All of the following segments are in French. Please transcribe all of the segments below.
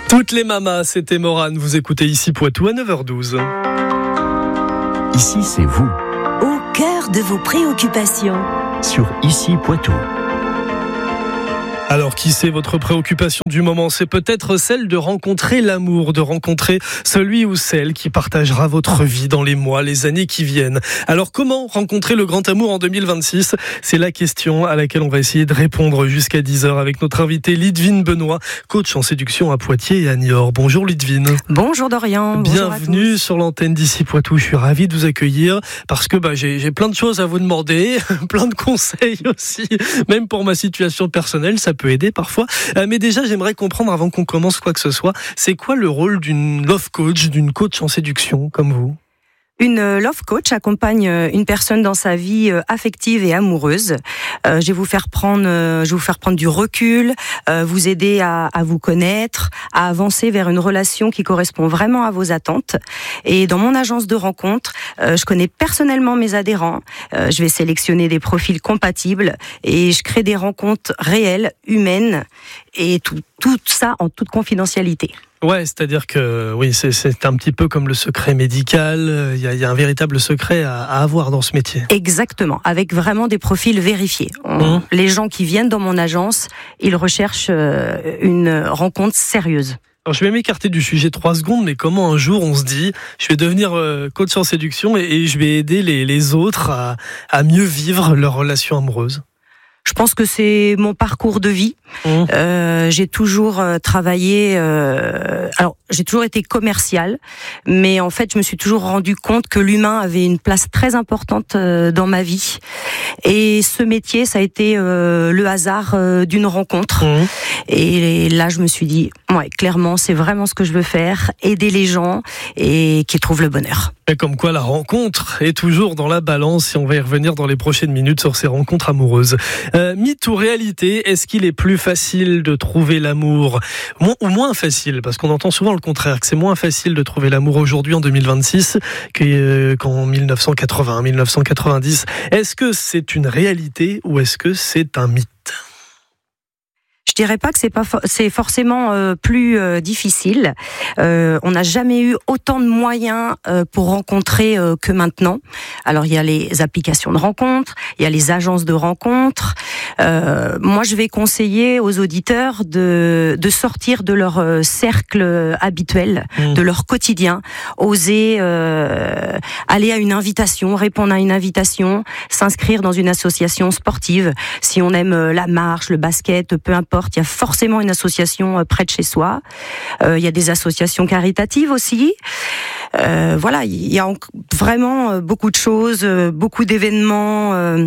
Toutes les mamas, c'était Morane. Vous écoutez Ici Poitou à 9h12. Ici, c'est vous. Au cœur de vos préoccupations. Sur Ici Poitou. Alors, qui sait, votre préoccupation du moment, c'est peut-être celle de rencontrer l'amour, de rencontrer celui ou celle qui partagera votre vie dans les mois, les années qui viennent. Alors, comment rencontrer le grand amour en 2026 ? C'est la question à laquelle on va essayer de répondre jusqu'à 10h avec notre invitée Lidvine Benoît, coach en séduction à Poitiers et à Niort. Bonjour Lidvine. Bonjour Dorian. Bienvenue sur l'antenne d'Ici Poitou. Je suis ravi de vous accueillir parce que j'ai plein de choses à vous demander, plein de conseils aussi, même pour ma situation personnelle, ça peut aider parfois. Mais déjà, j'aimerais comprendre avant qu'on commence quoi que ce soit, c'est quoi le rôle d'une love coach, d'une coach en séduction comme vous ? Une love coach accompagne une personne dans sa vie affective et amoureuse. Je vais vous faire prendre du recul, vous aider à vous connaître, à avancer vers une relation qui correspond vraiment à vos attentes. Et dans mon agence de rencontres, je connais personnellement mes adhérents. Je vais sélectionner des profils compatibles et je crée des rencontres réelles, humaines et tout ça en toute confidentialité. Ouais, c'est-à-dire que oui, c'est un petit peu comme le secret médical. Il y a un véritable secret à avoir dans ce métier. Exactement, avec vraiment des profils vérifiés. Les gens qui viennent dans mon agence, ils recherchent une rencontre sérieuse. Alors, je vais m'écarter du sujet 3 secondes, mais comment un jour on se dit, je vais devenir coach en séduction et je vais aider les autres à mieux vivre leur relation amoureuse ? Je pense que c'est mon parcours de vie. J'ai toujours travaillé. Alors, j'ai toujours été commerciale, mais en fait, je me suis toujours rendu compte que l'humain avait une place très importante dans ma vie. Et ce métier, ça a été le hasard d'une rencontre. Et là, je me suis dit, ouais, clairement, c'est vraiment ce que je veux faire, aider les gens et qu'ils trouvent le bonheur. Et comme quoi, la rencontre est toujours dans la balance. Et on va y revenir dans les prochaines minutes sur ces rencontres amoureuses. Mythe ou réalité, est-ce qu'il est plus facile de trouver l'amour ou moins facile ? Parce qu'on entend souvent le contraire, que c'est moins facile de trouver l'amour aujourd'hui en 2026 qu'en 1980, 1990. Est-ce que c'est une réalité ou est-ce que c'est un mythe ? Je dirais pas que c'est forcément plus difficile. On n'a jamais eu autant de moyens pour rencontrer que maintenant. Alors il y a les applications de rencontres, il y a les agences de rencontres. Moi, je vais conseiller aux auditeurs de sortir de leur cercle habituel, de leur quotidien, oser aller à une invitation, répondre à une invitation, s'inscrire dans une association sportive. Si on aime la marche, le basket, peu importe, il y a forcément une association près de chez soi. Il y a des associations caritatives aussi. Voilà, il y a vraiment beaucoup de choses, beaucoup d'événements.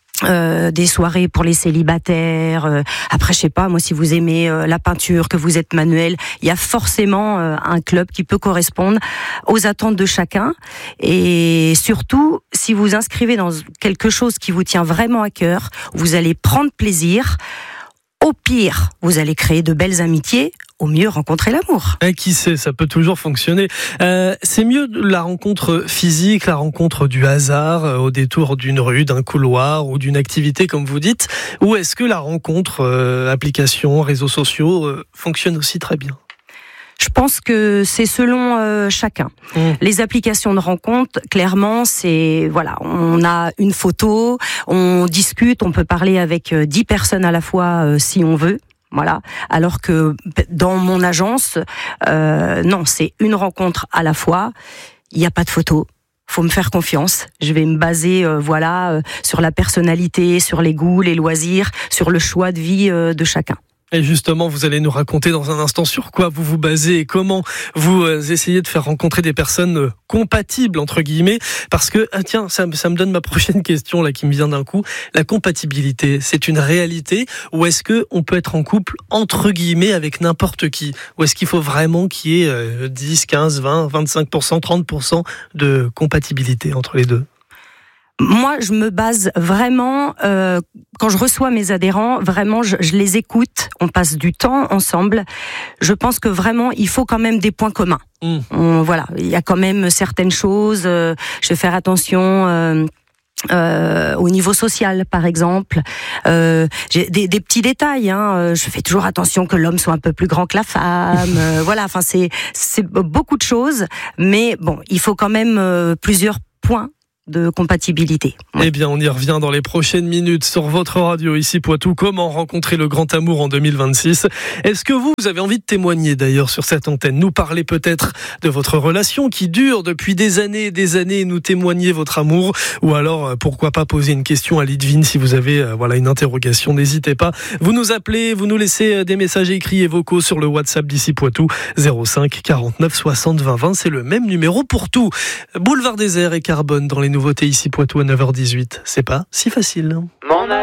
Des soirées pour les célibataires. Après, je sais pas, moi, si vous aimez la peinture, que vous êtes manuel, il y a forcément un club qui peut correspondre aux attentes de chacun. Et surtout, si vous inscrivez dans quelque chose qui vous tient vraiment à cœur, vous allez prendre plaisir. Au pire, vous allez créer de belles amitiés. Au mieux, rencontrer l'amour. Et qui sait, ça peut toujours fonctionner. C'est mieux la rencontre physique, la rencontre du hasard, au détour d'une rue, d'un couloir ou d'une activité, comme vous dites, ou est-ce que la rencontre, applications, réseaux sociaux, fonctionne aussi très bien ? Je pense que c'est selon chacun. Les applications de rencontre, clairement, c'est voilà, on a une photo, on discute, on peut parler avec 10 personnes à la fois si on veut. Voilà. Alors que dans mon agence, non, c'est une rencontre à la fois. Il n'y a pas de photo. Faut me faire confiance. Je vais me baser, sur la personnalité, sur les goûts, les loisirs, sur le choix de vie de chacun. Et justement, vous allez nous raconter dans un instant sur quoi vous vous basez et comment vous essayez de faire rencontrer des personnes compatibles, entre guillemets. Parce que, tiens, ça me donne ma prochaine question là qui me vient d'un coup. La compatibilité, c'est une réalité ou est-ce qu'on peut être en couple, entre guillemets, avec n'importe qui ? Ou est-ce qu'il faut vraiment qu'il y ait 10, 15, 20, 25%, 30% de compatibilité entre les deux ? Moi, je me base vraiment, quand je reçois mes adhérents, vraiment, je les écoute, on passe du temps ensemble. Je pense que vraiment, il faut quand même des points communs. Voilà, il y a quand même certaines choses, je vais faire attention au niveau social, par exemple, j'ai des petits détails. Je fais toujours attention que l'homme soit un peu plus grand que la femme. Voilà, enfin c'est beaucoup de choses, mais bon, il faut quand même plusieurs points de compatibilité. Ouais. Eh bien, on y revient dans les prochaines minutes sur votre radio ici Poitou. Comment rencontrer le grand amour en 2026 ? Est-ce que vous avez envie de témoigner d'ailleurs sur cette antenne ? Nous parler peut-être de votre relation qui dure depuis des années et des années, nous témoigner votre amour, ou alors pourquoi pas poser une question à Lidvine si vous avez une interrogation. N'hésitez pas, vous nous appelez, vous nous laissez des messages écrits et vocaux sur le WhatsApp d'ici Poitou 05 49 60 20 20. C'est le même numéro pour tout. Boulevard Désert et Carbone dans les nouveautés ici Poitou à 9h18. C'est pas si facile.